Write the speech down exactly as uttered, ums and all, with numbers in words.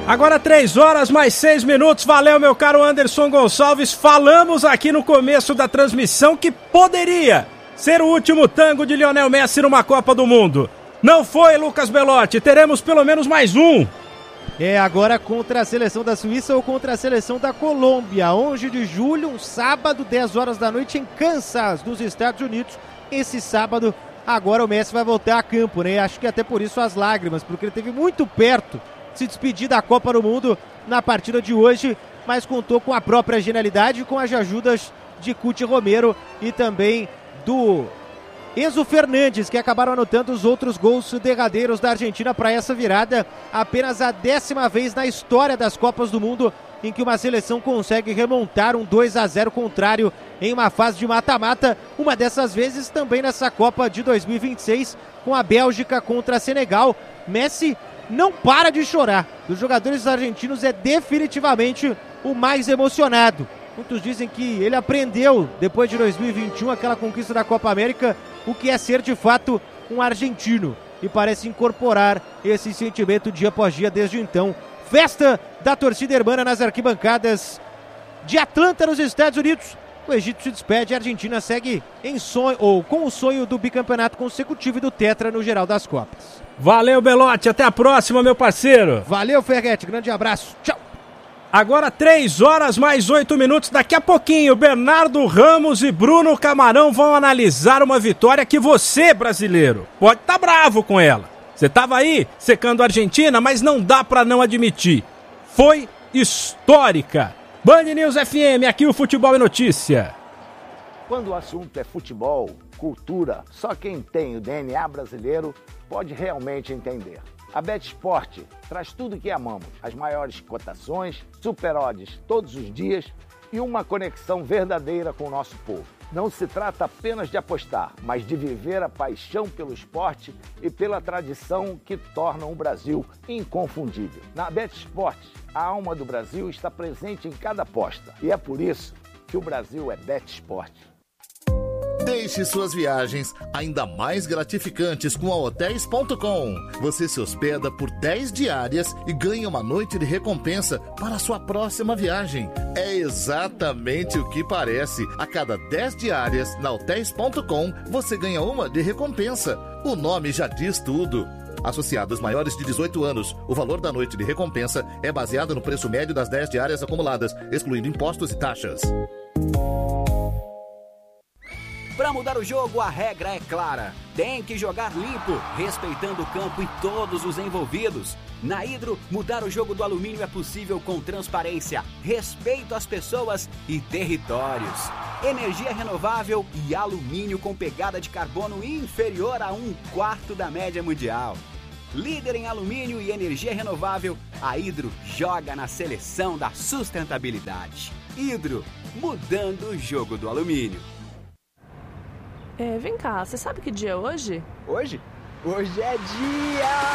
Agora três horas mais seis minutos, valeu meu caro Anderson Gonçalves, falamos aqui no começo da transmissão que poderia ser o último tango de Lionel Messi numa Copa do Mundo. Não foi, Lucas Belotti, teremos pelo menos mais um. É, agora contra a seleção da Suíça ou contra a seleção da Colômbia, onze de julho, um sábado, dez horas da noite em Kansas, nos Estados Unidos. Esse sábado, agora o Messi vai voltar a campo, né? Acho que até por isso as lágrimas, porque ele esteve muito perto de se despedir da Copa do Mundo na partida de hoje, mas contou com a própria genialidade e com as ajudas de Cuti Romero e também do Enzo Fernandes, que acabaram anotando os outros gols derradeiros da Argentina para essa virada. Apenas a décima vez na história das Copas do Mundo em que uma seleção consegue remontar um dois a zero contrário em uma fase de mata-mata. Uma dessas vezes também nessa Copa de dois mil e vinte e seis, com a Bélgica contra Senegal. Messi não para de chorar. Dos jogadores argentinos é definitivamente o mais emocionado. Muitos dizem que ele aprendeu, depois de dois mil e vinte e um, aquela conquista da Copa América, o que é ser de fato um argentino. E parece incorporar esse sentimento dia após dia desde então. Festa da torcida hermana nas arquibancadas de Atlanta, nos Estados Unidos. O Egito se despede, a Argentina segue em sonho, ou com o sonho do bicampeonato consecutivo e do tetra no geral das Copas. Valeu, Belotti, até a próxima, meu parceiro. Valeu, Ferretti, grande abraço, tchau. Agora três horas mais oito minutos, daqui a pouquinho, Bernardo Ramos e Bruno Camarão vão analisar uma vitória que você, brasileiro, pode estar bravo com ela. Você estava aí secando a Argentina, mas não dá para não admitir. Foi histórica. Band News F M, aqui o Futebol é Notícia. Quando o assunto é futebol, cultura, só quem tem o D N A brasileiro pode realmente entender. A BetSport traz tudo que amamos, as maiores cotações, super odds todos os dias e uma conexão verdadeira com o nosso povo. Não se trata apenas de apostar, mas de viver a paixão pelo esporte e pela tradição que tornam o Brasil inconfundível. Na BetSport, a alma do Brasil está presente em cada aposta e é por isso que o Brasil é BetSport. Deixe suas viagens ainda mais gratificantes com a Hotéis ponto com. Você se hospeda por dez diárias e ganha uma noite de recompensa para a sua próxima viagem. É exatamente o que parece. A cada dez diárias na Hotéis ponto com, você ganha uma de recompensa. O nome já diz tudo. Associados maiores de dezoito anos, o valor da noite de recompensa é baseado no preço médio das dez diárias acumuladas, excluindo impostos e taxas. Para mudar o jogo, a regra é clara. Tem que jogar limpo, respeitando o campo e todos os envolvidos. Na Hidro, mudar o jogo do alumínio é possível com transparência, respeito às pessoas e territórios. Energia renovável e alumínio com pegada de carbono inferior a um quarto da média mundial. Líder em alumínio e energia renovável, a Hidro joga na seleção da sustentabilidade. Hidro, mudando o jogo do alumínio. É, vem cá, você sabe que dia é hoje? Hoje? Hoje é dia...